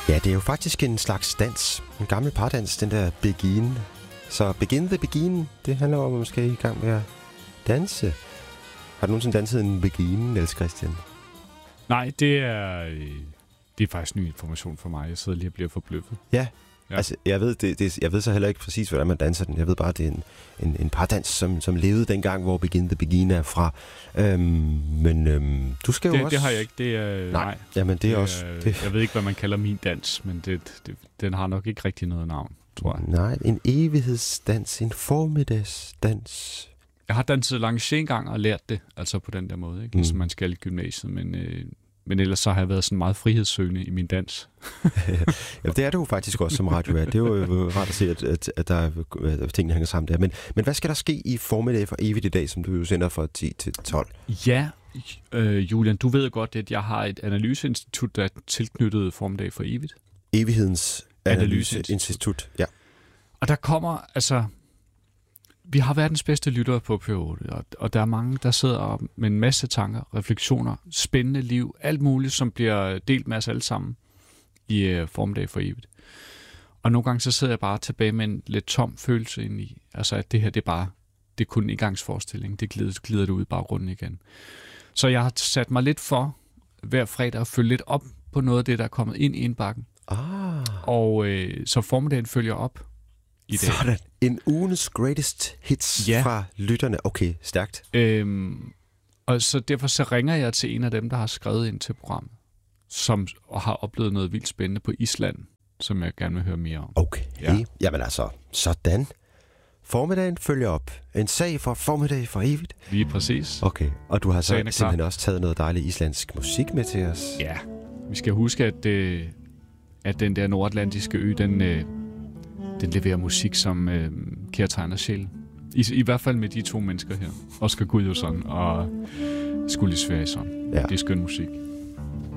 Ja, det er jo faktisk en slags dans. En gammel pardans, den der Begin. Så Begin the Begin, det handler om, at man skal i gang med at danse. Har du nogensinde danset en Begin, Niels Christian? Nej, det er faktisk ny information for mig. Jeg sidder lige og bliver forbløffet. Ja. Altså, jeg ved så heller ikke præcis, hvordan man danser den. Jeg ved bare, at det er en pardans, som levede dengang, hvor Begin the Begin er fra. Men du skal jo også... Det har jeg ikke. Det er... Nej. Jamen, det er også... Jeg ved ikke, hvad man kalder min dans, men den har nok ikke rigtig noget navn, tror jeg. Nej, en evighedsdans, en formiddagsdans. Jeg har danset lancé engang og lært det, altså på den der måde, ikke? Ligesom man skal i gymnasiet, men ellers så har jeg været sådan meget frihedssøgende i min dans. Ja, det er du jo faktisk også som radiovært. Det er jo rart at se, at der er tingene hænger sammen der. Men hvad skal der ske i Formiddag for evigt i dag, som du jo sender fra 10 til 12? Ja, Julian, du ved godt, at jeg har et analyseinstitut, der er tilknyttet Formiddag for evigt. Evighedens Analyseinstitut, ja. Og der kommer, altså... Vi har verdens bedste lyttere på P8, og der er mange, der sidder med en masse tanker, refleksioner, spændende liv, alt muligt, som bliver delt med os alle sammen i Formiddag for evigt. Og nogle gange så sidder jeg bare tilbage med en lidt tom følelse ind i, altså at det her, det er kun en engangsforestilling, det glider det ud i baggrunden igen. Så jeg har sat mig lidt for hver fredag at følge lidt op på noget af det, der er kommet ind i indbakken. Og så formiddagen følger op. Sådan. En ugens greatest hits fra lytterne. Okay, stærkt. Og så derfor så ringer jeg til en af dem, der har skrevet ind til programmet, som har oplevet noget vildt spændende på Island, som jeg gerne vil høre mere om. Okay. Ja. Jamen altså, sådan. Formiddagen følger op. En sag for Formiddag for evigt. Lige præcis. Okay, og du har så simpelthen også taget noget dejlig islandsk musik med til os. Ja, vi skal huske, at den der nordatlantiske ø, den leverer musik, som kendetegner sjælen. I hvert fald med de to mennesker her. Oscar Gudjonsson og Skulli Sverrisson. Ja. Det er skøn musik.